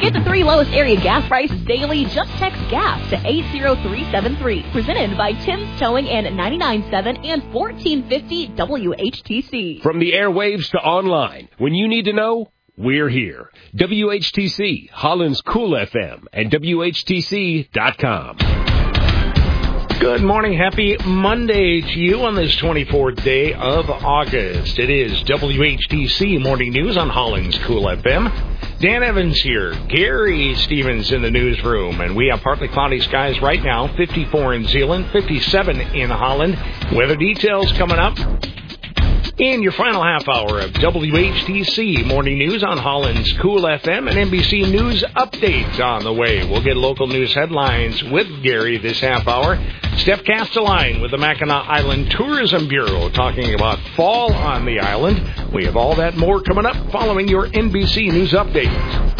Get the 3 lowest area gas prices daily. Just text GAS to 80373. Presented by Tim's Towing and 99.7 and 1450 WHTC. From the airwaves to online, when you need to know, we're here. WHTC, Holland's Cool FM, and WHTC.com. Good morning. Happy Monday to you on this 24th day of August. It is WHTC Morning News on Holland's Cool FM. Dan Evans here. Gary Stevens in the newsroom. And we have partly cloudy skies right now. 54 in Zeeland, 57 in Holland. Weather details coming up in your final half hour of WHTC Morning News on Holland's Cool FM and NBC News Update on the way. We'll get local news headlines with Gary this half hour. Steph Castelline with the Mackinac Island Tourism Bureau talking about fall on the island. We have all that more coming up following your NBC News Update.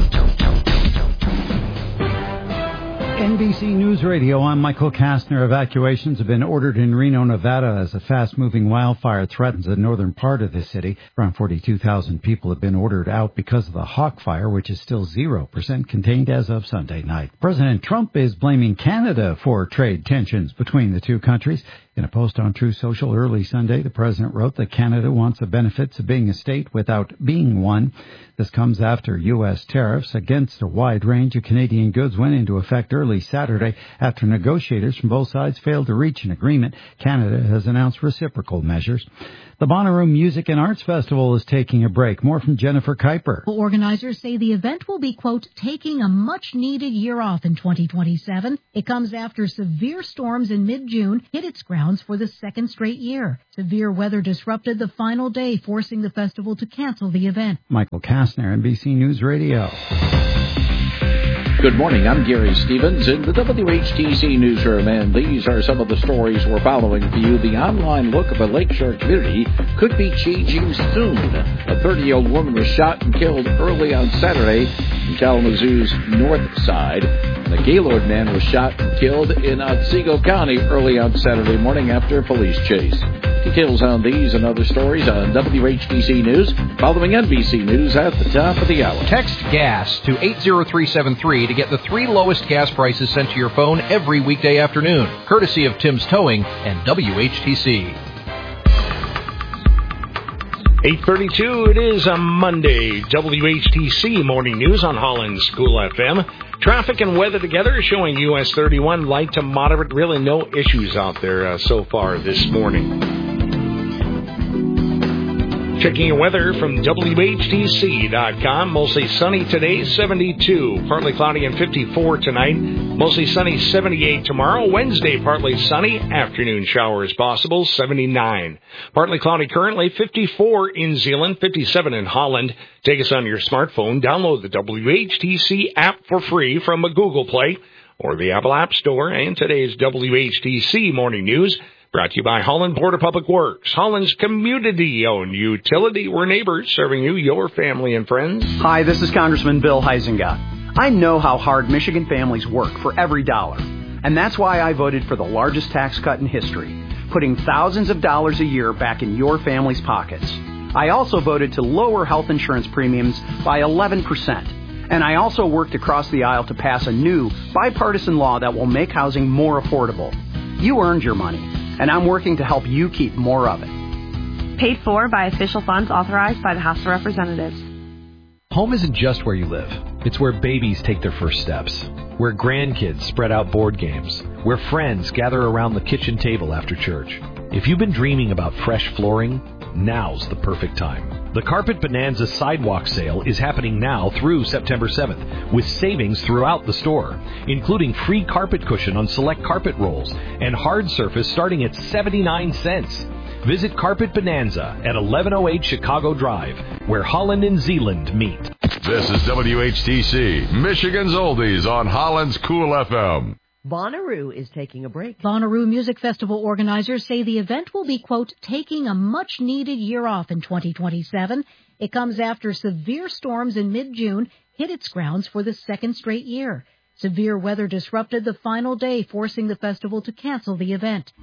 NBC News Radio, I'm Michael Kastner. Evacuations have been ordered in Reno, Nevada as a fast-moving wildfire threatens the northern part of the city. Around 42,000 people have been ordered out because of the Hawk Fire, which is still 0% contained as of Sunday night. President Trump is blaming Canada for trade tensions between the two countries. In a post on True Social early Sunday, the president wrote that Canada wants the benefits of being a state without being one. This comes after U.S. tariffs against a wide range of Canadian goods went into effect early Saturday after negotiators from both sides failed to reach an agreement. Canada has announced reciprocal measures. The Bonnaroo Music and Arts Festival is taking a break. More from Jennifer Kuiper. Organizers say the event will be, quote, taking a much-needed year off in 2027. It comes after severe storms in mid-June hit its grounds for the second straight year. Severe weather disrupted the final day, forcing the festival to cancel the event. Michael Kastner, NBC News Radio. Good morning, I'm Gary Stevens in the WHTC newsroom, and these are some of the stories we're following for you. The online look of a Lakeshore community could be changing soon. A 30-year-old woman was shot and killed early on Saturday in Kalamazoo's north side. The Gaylord man was shot and killed in Otsego County early on Saturday morning after a police chase. Details on these and other stories on WHTC News following NBC News at the top of the hour. Text GAS to 80373 to get the 3 lowest gas prices sent to your phone every weekday afternoon, courtesy of Tim's Towing and WHTC. 8:32, it is a Monday. WHTC Morning News on Holland's Cool FM. Traffic and weather together showing US 31 light to moderate. Really no issues out there so far this morning. Checking your weather from WHTC.com. Mostly sunny today, 72. Partly cloudy and 54 tonight. Mostly sunny, 78 tomorrow. Wednesday, partly sunny. Afternoon showers possible, 79. Partly cloudy currently, 54 in Zeeland, 57 in Holland. Take us on your smartphone. Download the WHTC app for free from a Google Play or the Apple App Store. And today's WHTC Morning News brought to you by Holland Board of Public Works, Holland's community-owned utility. We're neighbors serving you, your family, and friends. Hi, this is Congressman Bill Huizenga. I know how hard Michigan families work for every dollar, and that's why I voted for the largest tax cut in history, putting thousands of dollars a year back in your family's pockets. I also voted to lower health insurance premiums by 11%, and I also worked across the aisle to pass a new bipartisan law that will make housing more affordable. You earned your money, and I'm working to help you keep more of it. Paid for by official funds authorized by the House of Representatives. Home isn't just where you live. It's where babies take their first steps, where grandkids spread out board games, where friends gather around the kitchen table after church. If you've been dreaming about fresh flooring, now's the perfect time. The Carpet Bonanza Sidewalk Sale is happening now through September 7th, with savings throughout the store, including free carpet cushion on select carpet rolls and hard surface starting at 79 cents. Visit Carpet Bonanza at 1108 Chicago Drive, where Holland and Zeeland meet. This is WHTC, Michigan's Oldies on Holland's Cool FM. Bonnaroo is taking a break. Bonnaroo Music Festival organizers say the event will be, quote, taking a much-needed year off in 2027. It comes after severe storms in mid-June hit its grounds for the second straight year. Severe weather disrupted the final day, forcing the festival to cancel the event.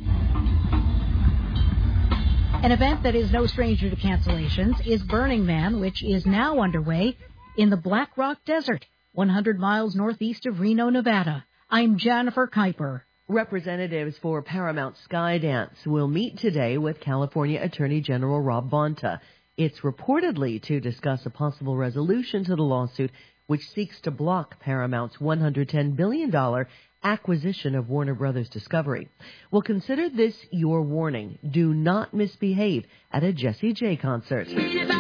An event that is no stranger to cancellations is Burning Man, which is now underway in the Black Rock Desert. 100 miles northeast of Reno, Nevada. I'm Jennifer Kuiper. Representatives for Paramount Skydance will meet today with California Attorney General Rob Bonta. It's reportedly to discuss a possible resolution to the lawsuit which seeks to block Paramount's $110 billion acquisition of Warner Brothers Discovery. Well, consider this your warning. Do not misbehave at a Jessie J concert.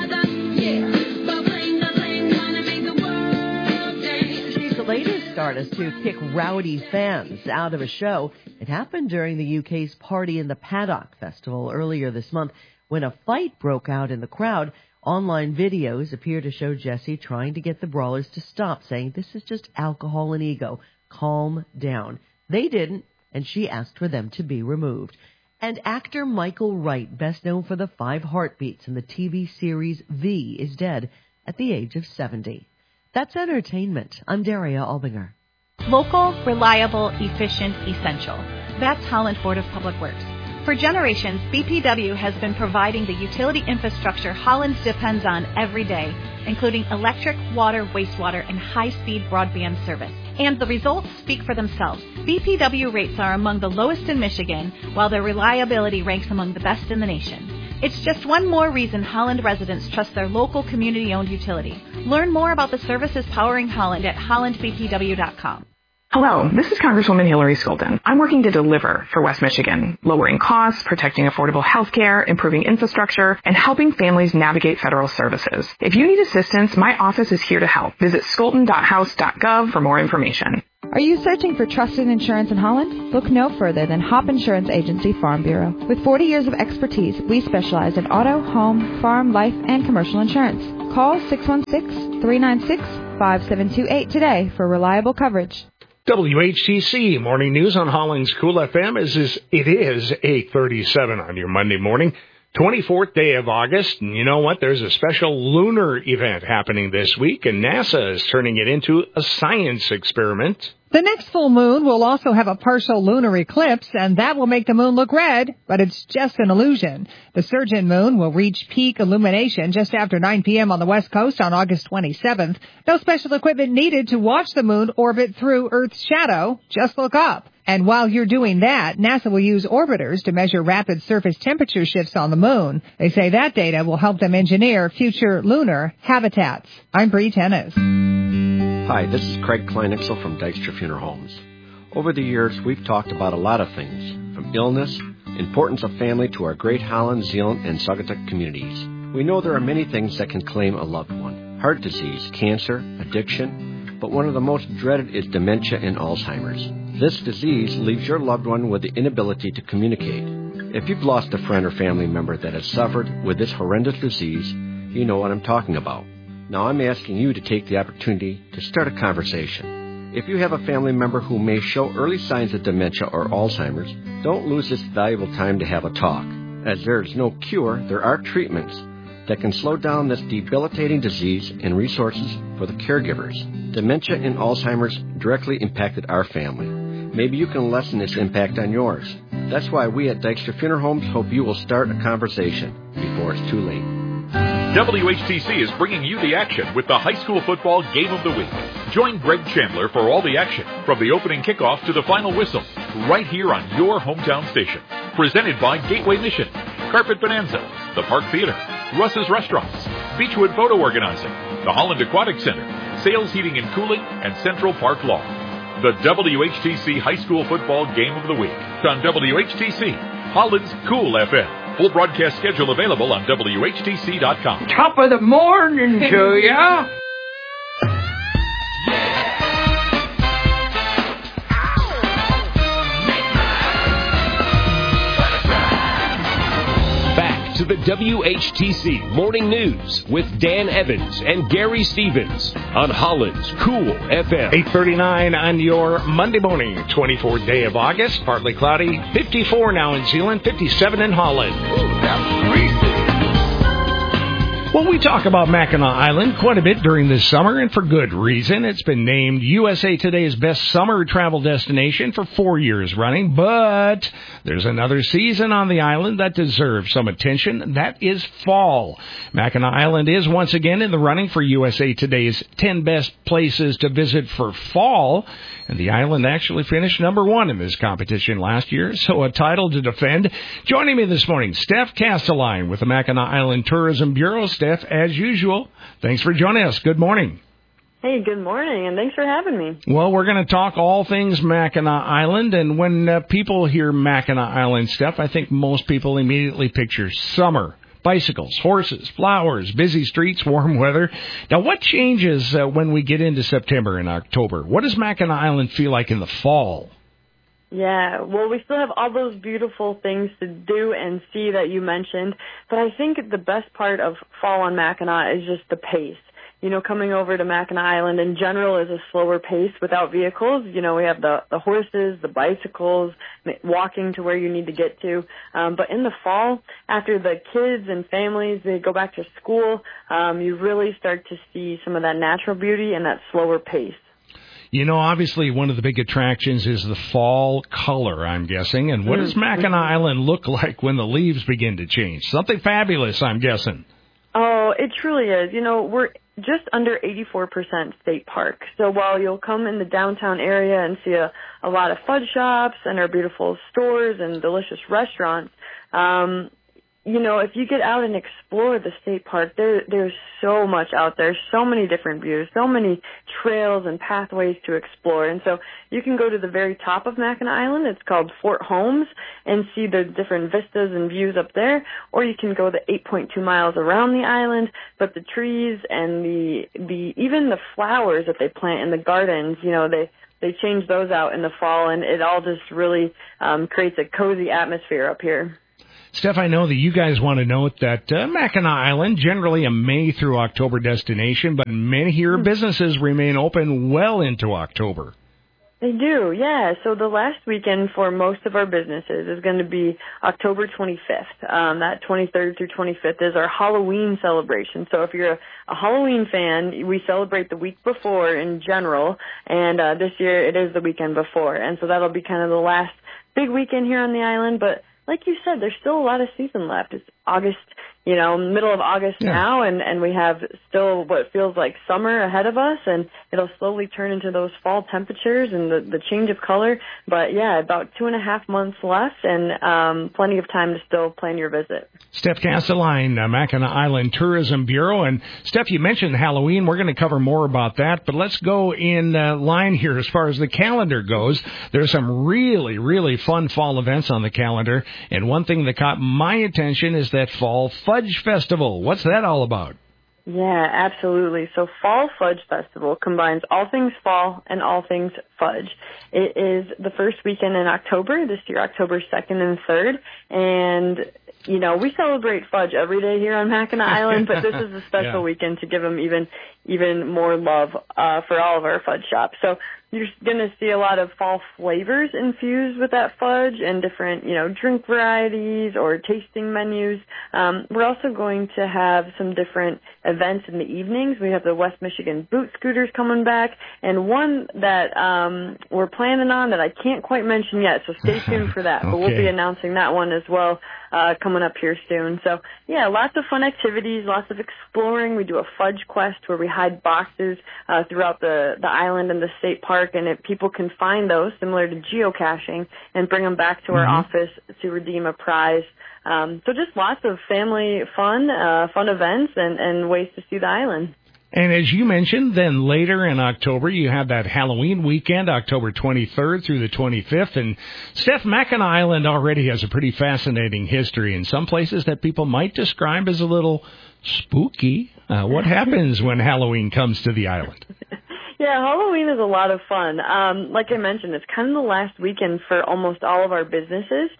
Latest artist to kick rowdy fans out of a show. It happened during the UK's Party in the Paddock festival earlier this month when a fight broke out in the crowd. Online videos appear to show Jessie trying to get the brawlers to stop, saying, "This is just alcohol and ego. Calm down." They didn't, and she asked for them to be removed. And actor Michael Wright, best known for the 5 heartbeats in the TV series V, is dead at the age of 70. That's entertainment. I'm Daria Albinger. Local, reliable, efficient, essential. That's Holland Board of Public Works. For generations, BPW has been providing the utility infrastructure Holland depends on every day, including electric, water, wastewater, and high-speed broadband service. And the results speak for themselves. BPW rates are among the lowest in Michigan, while their reliability ranks among the best in the nation. It's just one more reason Holland residents trust their local community-owned utility. Learn more about the services powering Holland at hollandbpw.com. Hello, this is Congresswoman Hillary Skolden. I'm working to deliver for West Michigan, lowering costs, protecting affordable health care, improving infrastructure, and helping families navigate federal services. If you need assistance, my office is here to help. Visit skolden.house.gov for more information. Are you searching for trusted insurance in Holland? Look no further than Hop Insurance Agency Farm Bureau. With 40 years of expertise, we specialize in auto, home, farm, life, and commercial insurance. Call 616-396-5728 today for reliable coverage. WHTC Morning News on Holland's Cool FM. It is 8:37 on your Monday morning, 24th day of August. And you know what? There's a special lunar event happening this week, and NASA is turning it into a science experiment. The next full moon will also have a partial lunar eclipse, and that will make the moon look red, but it's just an illusion. The surgeon moon will reach peak illumination just after 9 p.m. on the west coast on August 27th. No special equipment needed to watch the moon orbit through Earth's shadow. Just look up. And while you're doing that, NASA will use orbiters to measure rapid surface temperature shifts on the moon. They say that data will help them engineer future lunar habitats. I'm Bree Tennis. Hi, this is Craig Kleinixel from Dykstra Funeral Homes. Over the years, we've talked about a lot of things, from illness, importance of family to our great Holland, Zeeland, and Saugatuck communities. We know there are many things that can claim a loved one. Heart disease, cancer, addiction, but one of the most dreaded is dementia and Alzheimer's. This disease leaves your loved one with the inability to communicate. If you've lost a friend or family member that has suffered with this horrendous disease, you know what I'm talking about. Now I'm asking you to take the opportunity to start a conversation. If you have a family member who may show early signs of dementia or Alzheimer's, don't lose this valuable time to have a talk. As there is no cure, there are treatments that can slow down this debilitating disease and resources for the caregivers. Dementia and Alzheimer's directly impacted our family. Maybe you can lessen this impact on yours. That's why we at Dykstra Funeral Homes hope you will start a conversation before it's too late. WHTC is bringing you the action with the high school football game of the week. Join Greg Chandler for all the action, from the opening kickoff to the final whistle, right here on your hometown station. Presented by Gateway Mission, Carpet Bonanza, the Park Theater, Russ's Restaurants, Beechwood Photo Organizing, the Holland Aquatic Center, Sales Heating and Cooling, and Central Park Law. The WHTC High School Football Game of the Week on WHTC, Holland's Cool FM. Full broadcast schedule available on WHTC.com. Top of the morning to ya. Back to the WHTC Morning News with Dan Evans and Gary Stevens on Holland's Cool FM. 8:39 on your Monday morning, 24th day of August. Partly cloudy, 54 now in Zeeland, 57 in Holland. Well, we talk about Mackinac Island quite a bit during this summer, and for good reason. It's been named USA Today's best summer travel destination for 4 years running, but there's another season on the island that deserves some attention. That is fall. Mackinac Island is once again in the running for USA Today's 10 best places to visit for fall, and the island actually finished number 1 in this competition last year, so a title to defend. Joining me this morning, Steph Castelline with the Mackinac Island Tourism Bureau. Steph, as usual, thanks for joining us. Good morning. Hey, good morning, and thanks for having me. Well, we're going to talk all things Mackinac Island, and when people hear Mackinac Island, Steph, I think most people immediately picture summer, bicycles, horses, flowers, busy streets, warm weather. Now, what changes when we get into September and October? What does Mackinac Island feel like in the fall? Yeah, well, we still have all those beautiful things to do and see that you mentioned, but I think the best part of fall on Mackinac is just the pace. You know, coming over to Mackinac Island in general is a slower pace without vehicles. You know, we have the horses, the bicycles, walking to where you need to get to. But in the fall, after the kids and families, they go back to school, you really start to see some of that natural beauty and that slower pace. You know, obviously one of the big attractions is the fall color, I'm guessing. And what does Mackinac Island look like when the leaves begin to change? Something fabulous, I'm guessing. Oh, it truly is. You know, we're just under 84% state park. So while you'll come in the downtown area and see a lot of fudge shops and our beautiful stores and delicious restaurants, you know, if you get out and explore the state park, there's so much out there, so many different views, so many trails and pathways to explore. And so you can go to the very top of Mackinac Island. It's called Fort Holmes, and see the different vistas and views up there. Or you can go the 8.2 miles around the island, but the trees and the even the flowers that they plant in the gardens, you know, they change those out in the fall, and it all just really creates a cozy atmosphere up here. Steph, I know that you guys want to note that Mackinac Island, generally a May through October destination, but many here businesses remain open well into October. They do, yeah. So the last weekend for most of our businesses is going to be October 25th. That 23rd through 25th is our Halloween celebration. So if you're a Halloween fan, we celebrate the week before in general, and this year it is the weekend before. And so that'll be kind of the last big weekend here on the island, but like you said, there's still a lot of season left. It's August, you know, middle of August now, and we have still what feels like summer ahead of us, and it'll slowly turn into those fall temperatures and the change of color. But, yeah, about 2.5 months left, and plenty of time to still plan your visit. Steph Castelline, Mackinac Island Tourism Bureau. And, Steph, you mentioned Halloween. We're going to cover more about that, but let's go in line here as far as the calendar goes. There's some really, really fun fall events on the calendar, and one thing that caught my attention is that Fall Fudge Festival. What's that all about? Yeah, absolutely. So Fall Fudge Festival combines all things fall and all things fudge. It is the first weekend in October, this year October 2nd and 3rd, and you know, we celebrate fudge every day here on Mackinac Island, but this is a special weekend to give them even more love for all of our fudge shops. So you're going to see a lot of fall flavors infused with that fudge and different, you know, drink varieties or tasting menus. We're also going to have some different events in the evenings. We have the West Michigan Boot Scooters coming back, and one that we're planning on that I can't quite mention yet, so stay tuned for that. But we'll be announcing that one as well coming up here soon. So, yeah, lots of fun activities, lots of exploring. We do a fudge quest where we hide boxes throughout the island and the state park, and people can find those, similar to geocaching, and bring them back to our office to redeem a prize. So just lots of family fun events and ways to see the island. And as you mentioned, then later in October, you have that Halloween weekend, October 23rd through the 25th. And Steph, Mackinac Island already has a pretty fascinating history in some places that people might describe as a little spooky. What happens when Halloween comes to the island? Yeah, Halloween is a lot of fun. Like I mentioned, it's kind of the last weekend for almost all of our businesses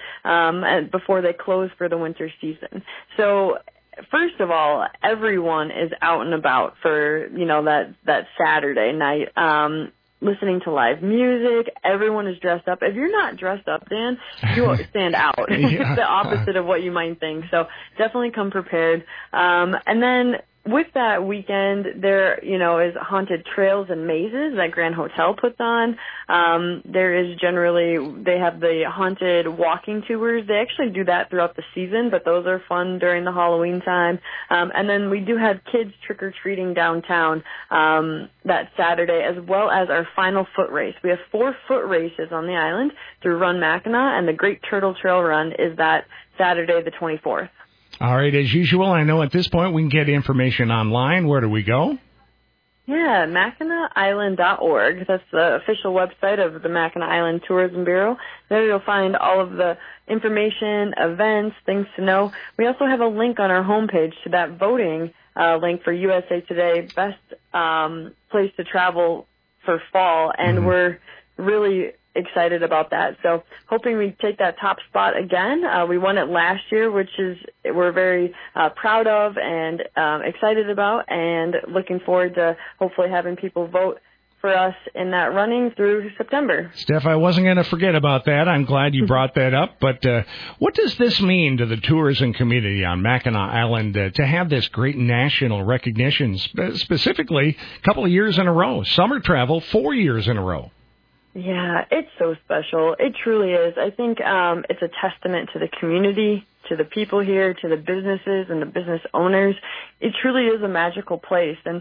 before they close for the winter season. So first of all, everyone is out and about for, you know, that Saturday night. listening to live music. Everyone is dressed up. If you're not dressed up, Dan, you stand out. It's the opposite of what you might think. So definitely come prepared. And then with that weekend, there, is haunted trails and mazes that Grand Hotel puts on. There is they have the haunted walking tours. They actually do that throughout the season, but those are fun during the Halloween time. And then we do have kids trick-or-treating downtown that Saturday, as well as our final foot race. We have 4 foot races on the island through Run Mackinac, and the Great Turtle Trail Run is that Saturday, the 24th. All right, as usual, I know at this point we can get information online. Where do we go? Yeah, MackinacIsland.org. That's the official website of the Mackinac Island Tourism Bureau. There you'll find all of the information, events, things to know. We also have a link on our homepage to that voting link for USA Today, best place to travel for fall, and we're really excited about that. So hoping we take that top spot again. We won it last year, which we're very proud of and excited about, and looking forward to hopefully having people vote for us in that running through September. Steph, I wasn't going to forget about that. I'm glad you brought that up. But what does this mean to the tourism community on Mackinac Island to have this great national recognition, specifically a couple of years in a row? Summer travel, 4 years in a row. Yeah, it's so special. It truly is. I think it's a testament to the community, to the people here, to the businesses and the business owners. It truly is a magical place. And,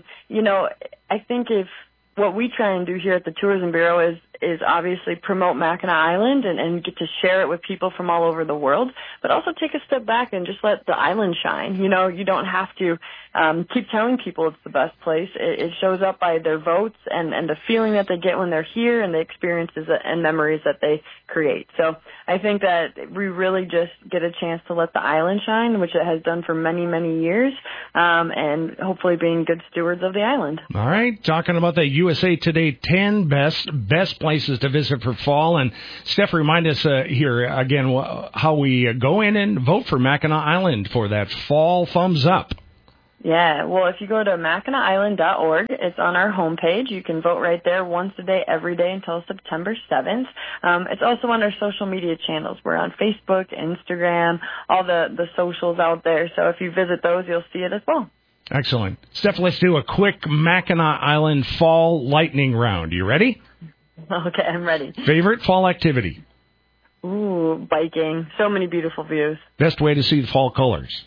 I think if what we try and do here at the Tourism Bureau is obviously promote Mackinac Island and get to share it with people from all over the world, but also take a step back and just let the island shine. You don't have to keep telling people it's the best place. It shows up by their votes and the feeling that they get when they're here and the experiences and memories that they create. So I think that we really just get a chance to let the island shine, which it has done for many, many years, and hopefully being good stewards of the island. All right, talking about the USA Today 10 best places to visit for fall. And Steph, remind us here again how we go in and vote for Mackinac Island for that fall thumbs up. Yeah, well, if you go to MackinacIsland.org, it's on our homepage. You can vote right there once a day, every day until September 7th. It's also on our social media channels. We're on Facebook, Instagram, all the socials out there. So if you visit those, you'll see it as well. Excellent. Steph, let's do a quick Mackinac Island fall lightning round. You ready? Okay, I'm ready. Favorite fall activity? Ooh, biking. So many beautiful views. Best way to see the fall colors?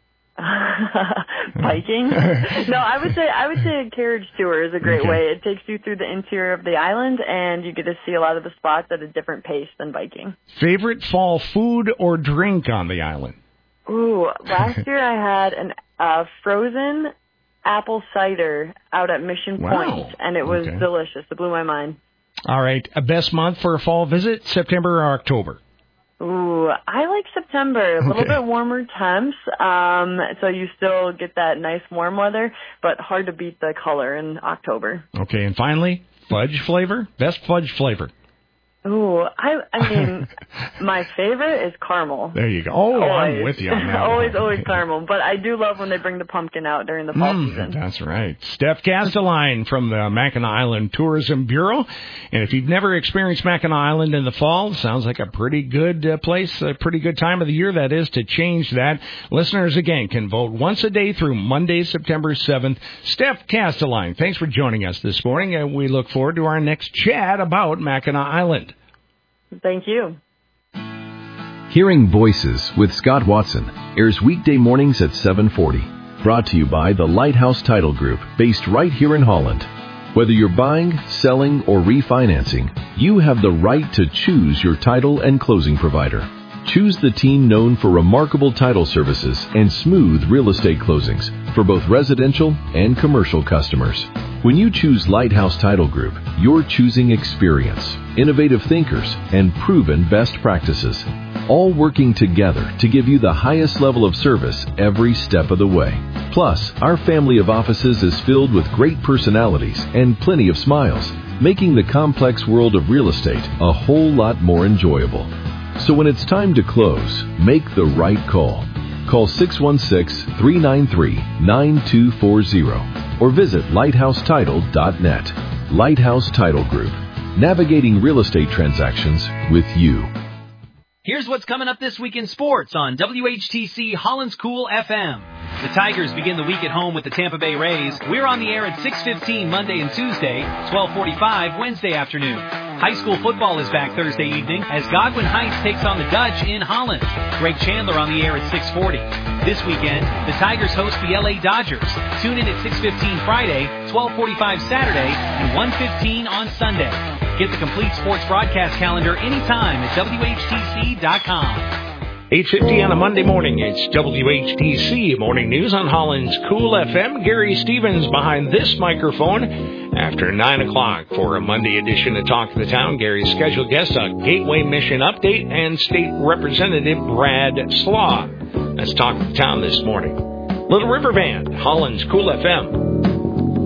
Biking? No, I would say a carriage tour is a great way. It takes you through the interior of the island, and you get to see a lot of the spots at a different pace than biking. Favorite fall food or drink on the island? Ooh, last year I had a frozen apple cider out at Mission Point, and it was delicious. It blew my mind. All right, a best month for a fall visit, September or October? Ooh, I like September. A little bit warmer temps, so you still get that nice warm weather, but hard to beat the color in October. Okay, and finally, fudge flavor? Best fudge flavor? Ooh, I mean, my favorite is caramel. There you go. Oh, I'm with you on that. always caramel. But I do love when they bring the pumpkin out during the fall season. That's right. Steph Castelline from the Mackinac Island Tourism Bureau. And if you've never experienced Mackinac Island in the fall, sounds like a pretty good place, a pretty good time of the year, that is, to change that. Listeners, again, can vote once a day through Monday, September 7th. Steph Castelline, thanks for joining us this morning, and we look forward to our next chat about Mackinac Island. Thank you. Hearing Voices with Scott Watson airs weekday mornings at 7:40. Brought to you by the Lighthouse Title Group, based right here in Holland. Whether you're buying, selling, or refinancing, you have the right to choose your title and closing provider. Choose the team known for remarkable title services and smooth real estate closings for both residential and commercial customers. When you choose Lighthouse Title Group, you're choosing experience, innovative thinkers, and proven best practices, all working together to give you the highest level of service every step of the way. Plus, our family of offices is filled with great personalities and plenty of smiles, making the complex world of real estate a whole lot more enjoyable. So when it's time to close, make the right call. Call 616-393-9240 or visit lighthousetitle.net. Lighthouse Title Group, navigating real estate transactions with you. Here's what's coming up this week in sports on WHTC Holland's Cool FM. The Tigers begin the week at home with the Tampa Bay Rays. We're on the air at 6:15 Monday and Tuesday, 12:45 Wednesday afternoon. High school football is back Thursday evening as Godwin Heights takes on the Dutch in Holland. Greg Chandler on the air at 6:40. This weekend, the Tigers host the LA Dodgers. Tune in at 6:15 Friday, 12:45 Saturday, and 1:15 on Sunday. Get the complete sports broadcast calendar anytime at WHTC.com. 8:50 on a Monday morning. It's WHTC Morning News on Holland's Cool FM. Gary Stevens behind this microphone after 9 o'clock for a Monday edition of Talk of the Town. Gary's scheduled guests, a Gateway Mission update, and State Representative Brad Slaw. Let's Talk of the Town this morning. Little River Band, Holland's Cool FM.